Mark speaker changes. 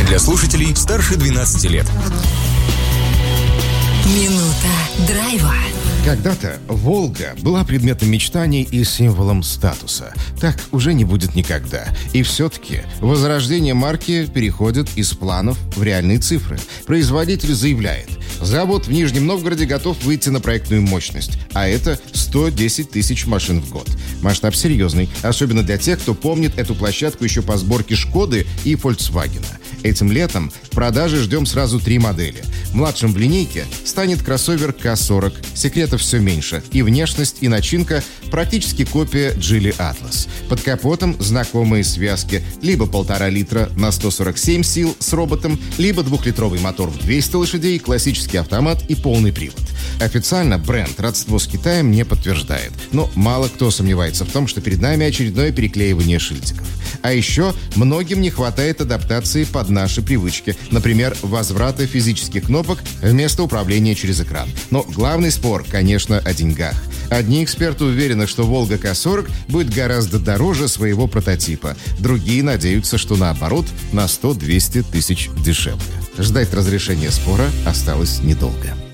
Speaker 1: для слушателей старше 12 лет.
Speaker 2: Минута драйва.
Speaker 3: Когда-то «Волга» была предметом мечтаний и символом статуса. Так уже не будет никогда. И все-таки возрождение марки переходит из планов в реальные цифры. Производитель заявляет: завод в Нижнем Новгороде готов выйти на проектную мощность, а это 110 тысяч машин в год. Масштаб серьезный, особенно для тех, кто помнит эту площадку еще по сборке «Шкоды» и «Фольксвагена». Этим летом в продаже ждем сразу 3 модели. Младшим в линейке станет кроссовер К40. Секретов все меньше. И внешность, и начинка практически копия Geely Atlas. Под капотом знакомые связки. Либо 1,5 литра на 147 сил с роботом, либо 2-литровый мотор в 200 лошадей, классический автомат и полный привод. Официально бренд родство с Китаем не подтверждает. Но мало кто сомневается в том, что перед нами очередное переклеивание шильдиков. А еще многим не хватает адаптации под наши привычки. Например, возврата физических кнопок вместо управления через экран. Но главный спор, конечно, о деньгах. Одни эксперты уверены, что «Волга К40» будет гораздо дороже своего прототипа. Другие надеются, что наоборот, на 100-200 тысяч дешевле. Ждать разрешения спора осталось недолго.